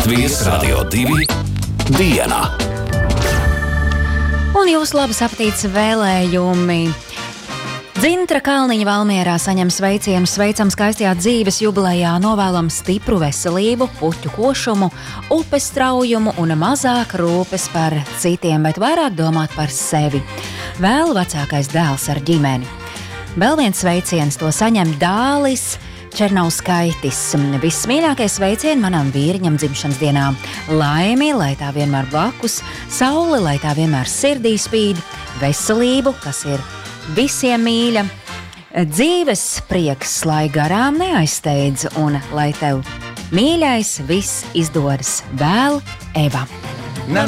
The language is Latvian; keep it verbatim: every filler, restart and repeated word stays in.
Latvijas Radio divi diena. Un jūs labas apetītes vēlējumi. Dzintra Kalniņa Valmierā saņem sveicienu, sveicam skaistajā dzīves jubilejā, novēlam stipru veselību, puķu košumu, upes straujumu un mazāk rūpes par citiem, bet vairāk domāt par sevi. Vēl vecākais dēls ar ģimeni. Vēl viens sveiciens to saņem Dālis Černovskaitis. Vismīļākais sveicieni manam vīriņam dzimšanas dienā. Laimi, lai tā vienmēr blakus, saule, lai tā vienmēr sirdī spīd, veselību, kas ir visiem mīļa, dzīves prieks, lai garām neaizsteidz un lai tev mīļais viss izdodas. Vēl Eva.